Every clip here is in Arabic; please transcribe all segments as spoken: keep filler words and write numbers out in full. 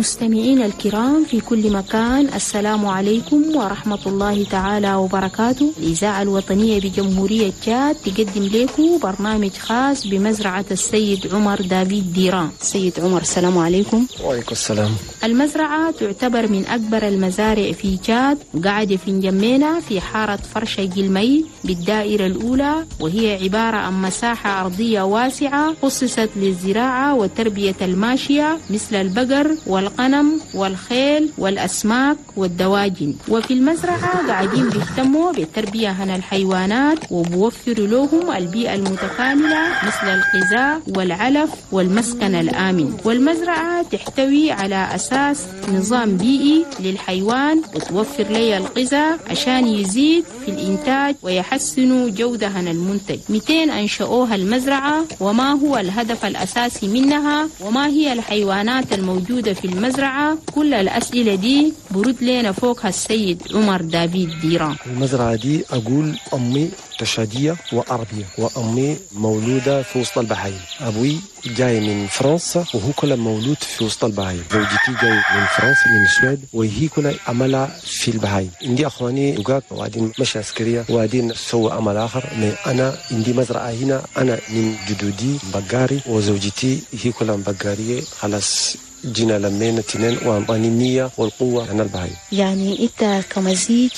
مستمعين الكرام في كل مكان، السلام عليكم ورحمة الله تعالى وبركاته. الإذاعة الوطنية بجمهورية تشاد تقدم لكم برنامج خاص بمزرعة السيد عمر دافيد ديران. سيد عمر السلام عليكم. وعليكم السلام. المزرعة تعتبر من أكبر المزارع في تشاد، وقاعدة في نجمينا في حارة فرشة جلمي بالدائرة الأولى، وهي عبارة عن مساحة أرضية واسعة خصصت للزراعة وتربية الماشية مثل البقر والغنم والخيل والأسماك والدواجن. وفي المزرعة قاعدين بيهتموا بالتربية عن الحيوانات وبوفروا لهم البيئة المتكاملة مثل الغذاء والعلف والمسكن الآمن. والمزرعة تحتوي على أساس نظام بيئي للحيوان وتوفر لي الغذاء عشان يزيد في الإنتاج ويحسنوا جودة عن المنتج. مئتين أنشأوها المزرعة، وما هو الهدف الأساسي منها، وما هي الحيوانات الموجودة في المزرعة؟ كل الأسئلة دي برد لنا فوقها السيد عمر دافيد ديران. المزرعة دي أقول أمي تشادية وعربية، وأمي مولودة في وسط البحرين. أبوي جاي من فرنسا وهو كله مولود في وسط البحرين. زوجتي جاي من فرنسا من السويد وهي كلها عملها في البحرين. عندي أخواني دقاق وبعدين مش عسكرية وبعدين سووا عمل آخر. أنا عندي مزرعة هنا، أنا من جدودي بقاري وزوجتي هي كلها بقارية. خلاص جينا لمينا اثنين وأعطاني النية والقوة عن البهايم. يعني أنت كمزيج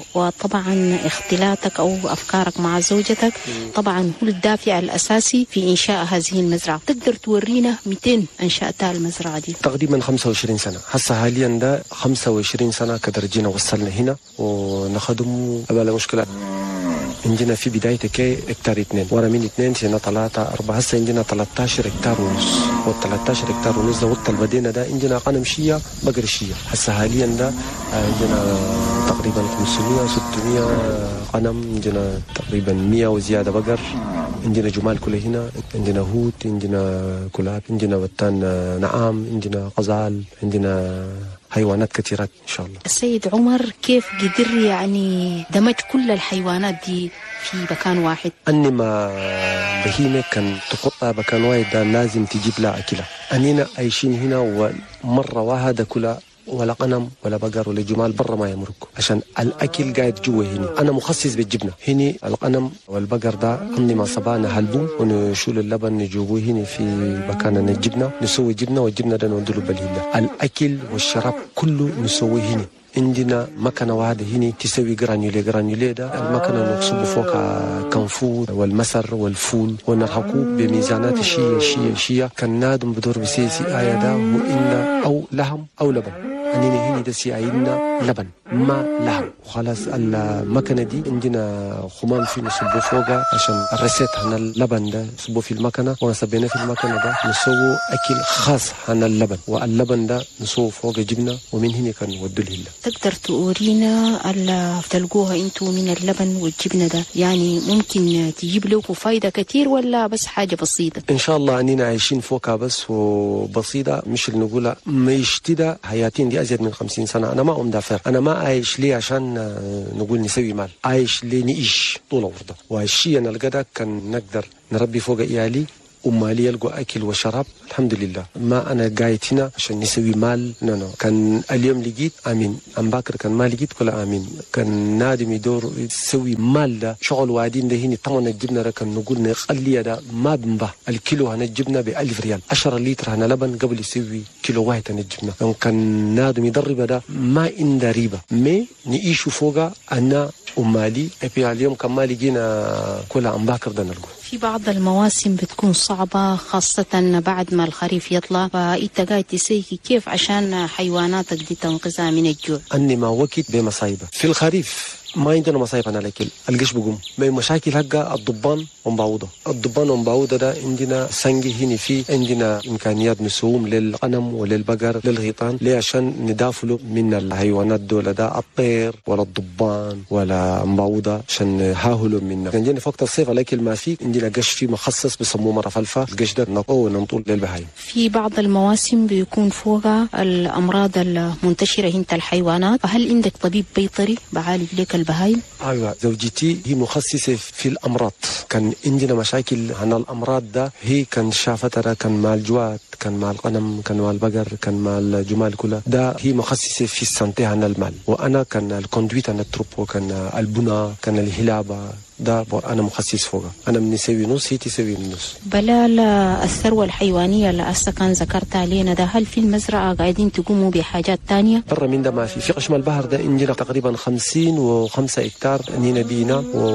وطبعا اختلاطك أو أفكارك مع زوجتك طبعا هو الدافع الأساسي في إنشاء هذه المزرعة. تقدر تورينا مئتين أنشأتها المزرعة دي؟ تقريبا خمسة وعشرين سنة هسه حاليا، ده خمسة وعشرين سنة كدر جينا وصلنا هنا ونخدم بلا مشكلة. عندنا في بداية كي هكتار اثنين، ورا من اثنين سنة ثلاثة أربعة، هسه عندنا ثلاثة عشر هكتار ونص، وال13 هكتار ونص ده وقت البدينا ده عندنا غنم شية بقر شية. هسه حاليا ده عندنا تقريبا خمسمية ستمية غنم، عندنا تقريبا مية وزيادة بقر، عندنا جمال كله هنا، عندنا هوت، عندنا كلاب، عندنا وتان نعام، عندنا غزال، عندنا حيوانات كثيرات إن شاء الله. السيد عمر كيف قدر يعني دمج كل الحيوانات دي في مكان واحد؟ أني ما بهيمة كان تقطع مكان واحد ده لازم تجيب لها أكلها. أننا عايشين هنا ومرة واحدة كلها ولا غنم ولا بقر ولا جمال برا ما يمرق، عشان الأكل قاعد جوا هنا. أنا مخصص بالجبنة هنا، الغنم والبقر ده أني ما صبانا هلبون ونشول اللبن نجوبوه هنا في مكاننا الجبنة، نسوي جبنة والجبنة ده ندلو بالهلا. الأكل والشراب كله نسوي هنا. عندنا مكنة واحدة هنا تسوي جرانيولي. جرانيولي ده المكنة نصب فوق كنفور والمسر والفول ونرحقه بميزانات الشيء الشيء الشيء. كان نادم بدور بسيسي آية ده وإن أو لحم أو لبن. أننا هنا ده سيعيدنا لبن ما لحم وخلاص. المكنة دي عندنا خمام في نصبه فوقها عشان الرسيت عن اللبن ده نصبه في المكنة، ونصبينا في المكنة ده نسوي أكل خاص عن اللبن، واللبن ده نسوي فوق جبنة، ومن هنا كان ودوا الهلا. تقدر تورينا اللي تلقوها انتو من اللبن والجبنة ده، يعني ممكن تجيب لكم فايدة كتير ولا بس حاجة بسيطة؟ إن شاء الله أننا عايشين فوقها بس وبسيطة، مش اللي نقولها ميشتدة. حياتين دي أزيد من خمسين سنة. أنا ما أمدافر، أنا ما عايش ليه عشان نقول نسوي مال، عايش ليه نعيش طول عمرنا. والشيء أنا لقيته كان نقدر نربي فوق إيالي ومالي يلقوا أكل وشراب الحمد لله. ما أنا قاعد هنا عشان نسوي مال، نو نو. كان اليوم لقيت آمين، أم باكر كان ما لقيت كلا آمين. كان نادم يدور يسوي مال ده شغل وادين ده هنا. طبعا الجبنة ده كان نقول نقلية ده ما بنبه الكيلو هنا الجبنة بألف ريال، عشرة لتر هنا لبن قبل يسوي كيلو واحد هنا الجبنة. كان نادم يدرب ده ما عنده ريبة، ما نعيشوا فوقها أنا ومالي. أبي اليوم كان ما لقينا كلا أم باكر ده نلقوا. في بعض المواسم بتكون صعبة خاصة بعد ما الخريف يطلع، فإنت قاعد تسيكي كيف عشان حيواناتك دي تنقذها من الجوع؟ أني ما وقت بمصايبة في الخريف ما عندنا مصايب أنا الأكل القش بقوم بمشاكل حقا الضبان ومبعوضة. الضبان ومبعوضة ده عندنا سنجي هنا، في عندنا إمكانيات نسوم للغنم وللبقر للغيطان ليه عشان ندافلوا من الحيوانات دول ده، الطير ولا الضبان ولا مبعوضة عشان نحاولوا منه. عندنا في وقت الصيف الأكل ما فيه، عندنا قش فيه مخصص بسموه مرة فلفة. القش ده نقوه وننطول للبهايم. في بعض المواسم بيكون فوقها الأمراض المنتشرة هنا الحيوانات، فهل عندك طبيب بيطري بعالج لك البهايم؟ أيوة، زوجتي هي مخصصة في الأمراض. كان عندنا مشاكل عن الأمراض ده، هي كان شافتها، كان مع الجواد، كان مع الغنم، كان مع البقر، كان مع الجمال كلها. ده هي مخصصة في السنتي عن المال، وأنا كان الكوندويت عن التروبو، كان البناء، كان الهلابة، ده أنا مخصص فوقها. أنا بنسوي نص، هي تسوي النص. بلال، الثروة الحيوانية اللي أسا كان ذكرت علينا ده، هل في المزرعة قاعدين تقوموا بحاجات تانية؟ برا من ده ما في. في قشم البحر ده عندنا تقريبا خمسين وخمسة هكتار أنينا بينا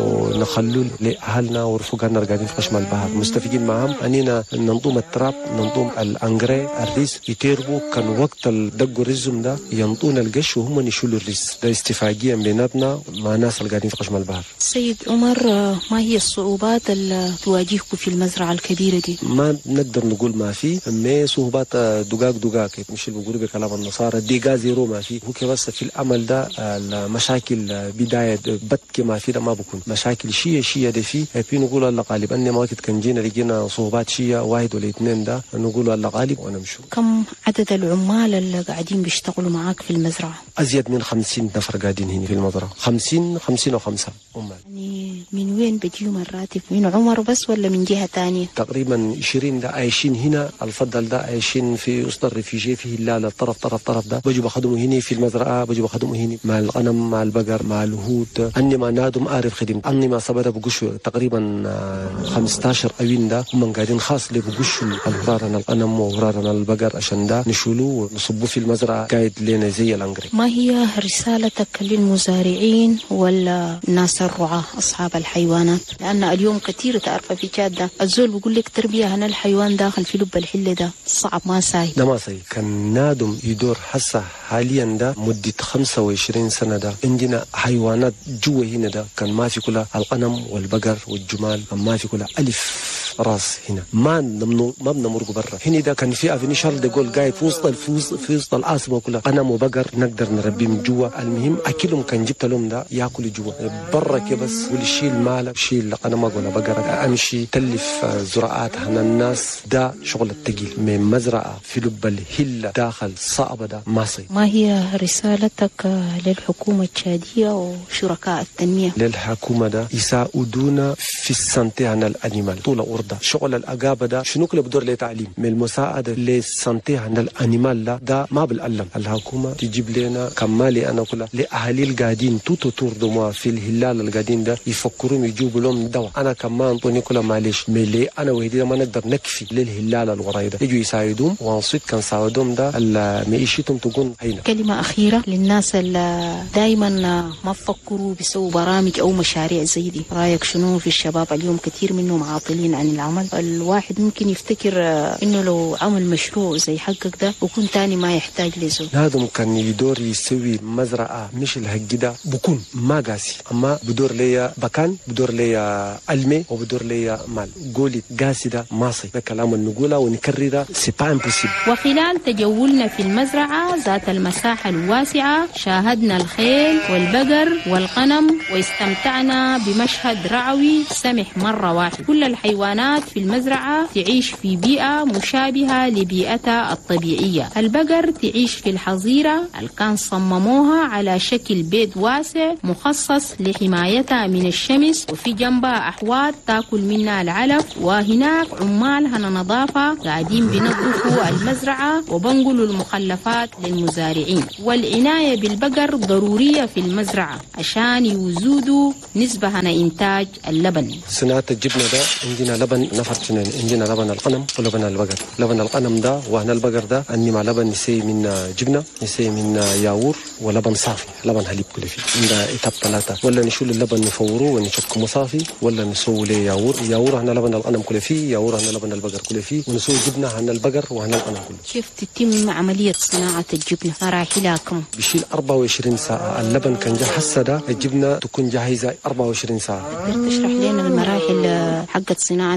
ونخلوا لأهلنا ورفقنا قاعدين في قشم البحر مستفيدين معهم. أنينا ننظم التراب، ننظم الأنجري، الريس يتربوا. كان وقت الدق الرزم ده ينطون القش وهم يشيلوا الريس. ده استفاقيا بيناتنا مع ناس اللي قاعدين في قشم البحر. سيد عمر، ما هي الصعوبات اللي تواجهكم في المزرعة الكبيرة دي؟ ما نقدر نقول ما في، ما صعوبات دقاق دقاق مش اللي بيقولوا بكلام النصارى ديقا زيرو ما في. هو بس في الأمل ده المشاكل بداية بتك ما في، ده ما بكون مشاكل شيء شيء ده فيه. في نقول الله غالب. أني ما وقت كان جينا لقينا صعوبات شيء واحد ولا اثنين، ده نقول الله غالب ونمشوا. كم عدد العمال اللي قاعدين بيشتغلوا معاك في المزرعة؟ أزيد من خمسين نفر قاعدين هنا في المزرعة. خمسين خمسين وخمسة عمال. يعني من وين بيجيهم الراتب؟ من عمر بس ولا من جهة تانية؟ تقريبا عشرين ده عايشين هنا. الفضل ده عايشين في وسط الريفيجي في هلال الطرف طرف طرف ده، بيجوا بخدموا هنا في المزرعة، بيجوا بخدموا هنا مع الغنم، مع البقر، مع الهود. أني ما نادم أعرف خدم. أني ما صبر بقشوا تقريبا خمستاشر أوين ده هم قاعدين خاص لي بقشوا الهرارنا الغنم وهرارنا البقر عشان ده نشولوه ونصبوه في المزرعة قاعد لنا زي الأنجري. ما هي رسالتك للمزارعين ولا الناس الرعاة أصحاب الحيوانات؟ لأن اليوم كثير تعرف في تشاد ده الزول بيقول لك تربية هنا الحيوان داخل في لب الحلة ده صعب، ما ساي. ده ما ساي. كان نادم يدور حسه حاليا ده مدة خمسة وعشرين سنة ده عندنا حيوانات جوا هنا ده كان ما في كلها الغنم والبقر والجمال، ما في كلها ألف راس هنا. ما نمنو ما بنمرق برا. هنا ده كان في افنيشال ده جول قاعد في وسط الفوز في وسط العاصمة كلها غنم وبقر نقدر نربيهم جوا. المهم أكلهم كان جبت لهم ده ياكلوا جوا برا كي بس والشيل مالك شيل غنم ولا بقرة أمشي تلف زراعات هنا الناس. ده شغل التقيل من مزرعة في لب الهلة داخل صعبة ده ما صي. ما هي رسالتك للحكومة التشادية وشركاء التنمية؟ للحكومة ده يساعدونا في السنتي عن الأنيمال طول أورده. شغل الأقابة ده شنو كله بدور لتعليم من المساعدة للسنتي عن الأنيمال ده, ده ما بالألم. الحكومة تجيب لنا كمالي أنا كلها لأهالي القاعدين توتو تور دموا في الهلال القاعدين ده يفكرون يجيبوا لهم دواء. أنا كمان طوني كلها معلش ملي أنا وهدي ما نقدر نكفي للهلال الوراي ده يجوا يساعدهم وانصيت كان ساعدهم ده معيشتهم تكون هينا. كلمة أخيرة للناس اللي دايما ما فكروا بيسووا برامج أو مشاريع زي دي، رأيك شنو في الشباب اليوم؟ كثير منهم عاطلين عن العمل. الواحد ممكن يفتكر إنه لو عمل مشروع زي حقك ده وكون تاني ما يحتاج لزول. هذا كان يدور يسوي مزرعة مش الحق ده بكون ما قاسي، أما بدور ليا بكان بدور ليا علمي وبدور ليا مال. قولي قاسي ده ماصي. ده كلام نقوله ونكرره سيبا امبوسيبل. وخلال تجولنا في المزرعة ذات المساحة الواسعة شاهدنا الخيل والبقر والغنم واستمتعنا بمشهد رعوي سمح مرة واحد. كل الحيوانات في المزرعة تعيش في بيئة مشابهة لبيئتها الطبيعية. البقر تعيش في الحظيرة اللي كان صمموها على شكل بيت واسع مخصص لحمايتها من الشمس، وفي جنبها أحواض تاكل منها العلف. وهناك عمال هنا نظافة قاعدين بنظفوا المزرعة وبنقلوا المخلفات للمزارعين. والعناية بالبقر ضرورية في المزرعة عشان يزودوا نسبة هنا إنتاج اللبن. صناعة الجبنة ده عندنا لبن نفر اثنين، عندنا لبن الغنم ولبن البقر. لبن الغنم ده وهنا البقر ده أني مع لبن نسي من جبنة نسي من ياور ولبن صافي لبن حليب كله فيه. عندنا إتاب ثلاثة، ولا نشيل اللبن نفوره ونشكمه صافي ولا نسوي له ياور. ياور هنا لبن الغنم كله فيه، ياور هنا لبن البقر كله فيه، ونسوي جبنة هنا البقر وهنا الغنم كله. كيف تتم عملية صناعة الجبنة؟ مراحلها كم؟ بشيل أربعة وعشرين ساعة. اللبن كان جاهز هسه ده الجبنة تكون جاهزة أربعة وعشرين ساعة. تقدر تشرح لنا المراحل حقت صناعة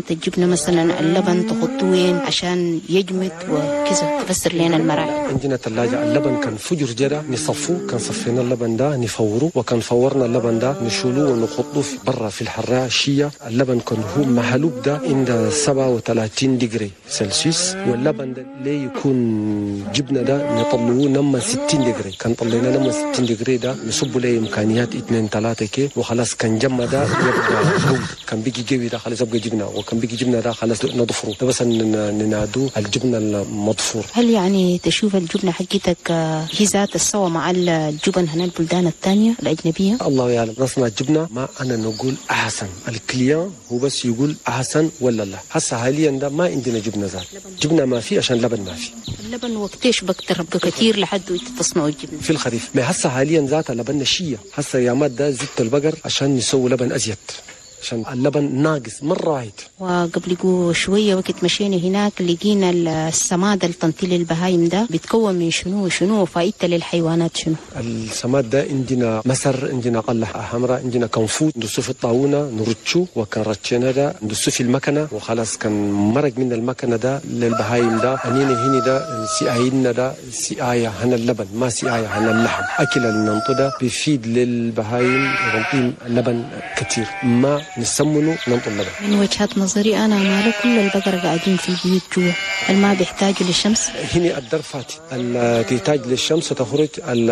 الجبنة مثلا اللبن تحطوه وين عشان يجمد وكذا؟ تفسر لنا المراحل. عندنا ثلاجة اللبن كان فجر جدا نصفوه، كان صفينا اللبن ده نفوره، وكان فورنا اللبن ده نشيلوه ونحطوه في برا في الحراشية. اللبن كان هو محلوب ده عند سبعة وثلاثين درجة سلسيوس، واللبن ده ليه يكون جبنة ده نطلعوه نما ستين درجة. كان طلعنا نما ستين درجة ده نصب له إمكانيات اثنين ثلاثة كي وخلاص كان جمع ده يبقى هو كان بيجي جوي ده خلاص يبقى جبنة، وكان بيجي جبنة ده خلاص نضفره ده بس ننادوه الجبنة المضفور. هل يعني تشوف الجبنة حقتك هي ذات السوا مع الجبن هنا البلدان الثانية الأجنبية؟ الله يعلم. نصنع الجبنة ما أنا نقول أحسن، الكليان هو بس يقول أحسن ولا لا. هسه حاليا ده ما عندنا جبنة ذات، جبنة ما في عشان لبن ما في. اللبن وقتيش بكتر كثير لحد تصنعوا الجبنة؟ في الخريف. ما هسه حاليا ذات لبن شية. هسه يا مات ده زدت البقر عشان يسوي لبن أزيد عشان اللبن ناقص مرة واحد. وقبل شوية وقت مشينا هناك لقينا السماد التنطيل البهايم ده بيتكون من شنو شنو فائدته للحيوانات شنو؟ السماد ده عندنا مسر، عندنا قلة حمراء، عندنا كنفوت ندسه في الطاونة نرتشو، وكان رتشنا ده ندسه في المكنة وخلاص كان مرق من المكنة ده للبهايم ده. أنينا هنا ده سقاينا ده سقاية هنا اللبن ما سقاية هنا اللحم. أكل الننطو ده بيفيد للبهايم ونطيم اللبن كتير ما نسمنه ننطو اللبن. من وجهة نظري أنا ما كل البقر قاعدين في البيوت جوا، الماء بيحتاجوا للشمس. هنا الدر فاتي تحتاج للشمس تخرج،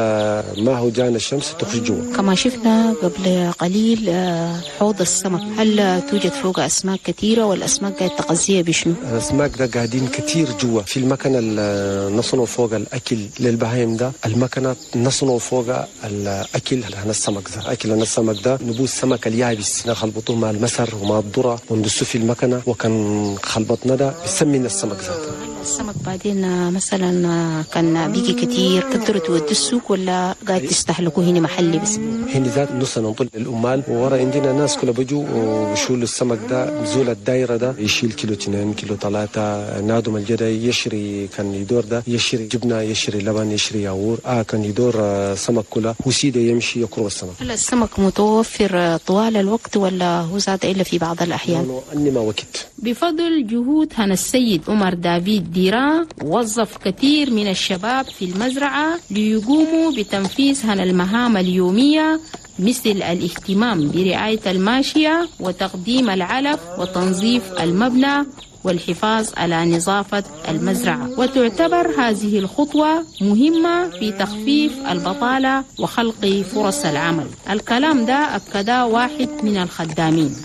ما هو جانا الشمس تخرج جوا. كما شفنا قبل قليل حوض السمك، هل توجد فوق أسماك كثيرة والأسماك قاعد تغذيها بشنو؟ الأسماك ده قاعدين كثير جوا في المكنة نصنع فوق الأكل للبهايم ده، المكنة نصنع فوق الأكل هنا السمك ده. أكل هنا السمك ده نبوس السمك اليابس نخلبطه مع المسر ومع الذرة وندسه في المكنة، وكان خلبطنا ده بيسمينا السمك ذاته. السمك بعدين مثلا كان بيجي كتير تقدروا تودوا السوق ولا قاعد تستهلكوا هنا محلي بس؟ هنا ذات نص ننطل الأمال، وورا عندنا ناس كلها بيجوا وبيشيلوا السمك ده بزول الدايرة ده يشيل كيلو اثنين كيلو ثلاثة. نادم الجدا يشري كان يدور ده يشري جبنة يشري لبن يشري ياور آه كان يدور سمك كله وسيده يمشي يقرب السمك. هل السمك متوفر طوال الوقت ولا هو زاد إلا في بعض الأحيان؟ أني ما وقت. بفضل جهود هنا السيد عمر دافيد ديرا وظف كثير من الشباب في المزرعة ليقوموا بتنفيذ هنا المهام اليومية مثل الاهتمام برعاية الماشية وتقديم العلف وتنظيف المبنى والحفاظ على نظافة المزرعة. وتعتبر هذه الخطوة مهمة في تخفيف البطالة وخلق فرص العمل. الكلام ده أكده واحد من الخدامين.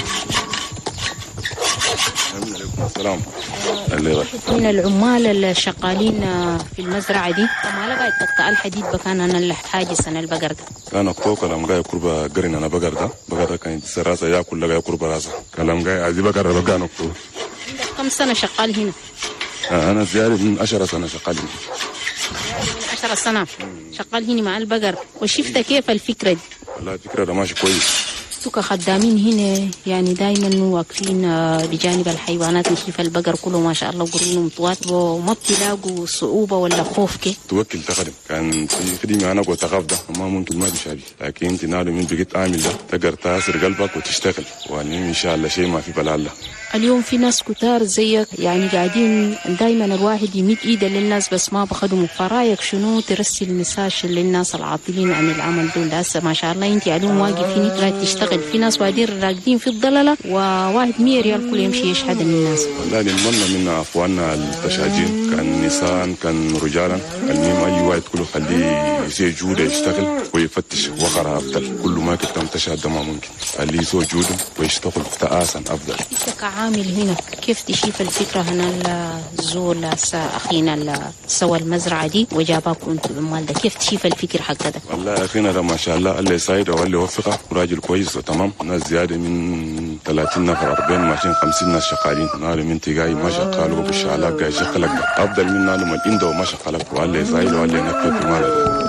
السلام. من العمال الشغالين في المزرعة دي ما لقيت تقطع الحديد بكان أنا اللي حاجز أنا البقر ده. كان أكتو كلام جاي قربا قرن أنا بقر ده بقر ده كان سراسة يأكل لقى قربا راسه كلام جاي عادي بقر بقى نكتو. كم سنة شغال هنا؟ أنا زيادة من عشرة سنة شغال هنا. عشرة سنة شغال هنا مع البقر. وشفت كيف الفكرة دي؟ والله الفكرة ده ماشي كويس. انتوا كخدامين هنا يعني دايما واقفين بجانب الحيوانات نشوف البقر كله ما شاء الله قرونهم طوال وما بتلاقوا صعوبة ولا خوف كي؟ توكل تخدم كان في خدمة أنا قلت أخاف ده ما ممكن ما بيشابه، لكن تنادوا من بقيت عامل ده تقدر تأثر قلبك وتشتغل وأن إن شاء الله شيء ما في بلا الله. اليوم في ناس كتار زيك يعني قاعدين دايما الواحد يمد ايده للناس بس ما بخدموا، فرايك شنو ترسل مساج للناس العاطلين عن العمل دول؟ هسه ما شاء الله انت اليوم واقفين قاعد تشتغل، في ناس قاعدين راقدين في الضلله وواحد مية ريال كل يمشي يشحد من الناس. والله نتمنى من اخواننا التشاجين كان نساء كان رجالا المهم اي واحد كله خليه يسوي جوده يشتغل ويفتش وخرها افضل، كل ما كنت تشهد ما ممكن خليه يسوي جوده ويشتغل تآسا افضل. عامل هنا كيف تشوف الفكرة هنا الزول أخينا اللي سوى المزرعة دي وجاباكم انتوا بالمال ده، كيف تشوف الفكرة حق ده؟ والله أخينا ده ما شاء الله الله يساعده والله يوفقه وراجل كويس وتمام. ناس زيادة من ثلاثين نفر أربعين ماشيين خمسين ناس شغالين، نار من تجاي ما شغال وبالشعلاق جاي شغلك ده أفضل من نار من عنده وما شغلك والله يساعده والله ينكف في ماله.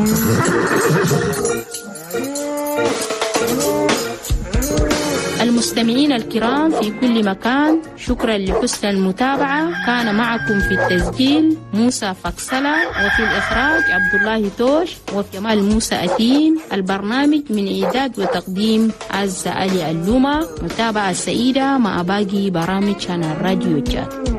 المستمع مستمعين الكرام في كل مكان، شكرا لحسن المتابعة. كان معكم في التسجيل موسى فكسلة، وفي الإخراج عبد الله توش وجمال موسى أتيم. البرنامج من إعداد وتقديم عزة علي اللومة. متابعة سعيدة مع باقي برامج شان الراديو جات.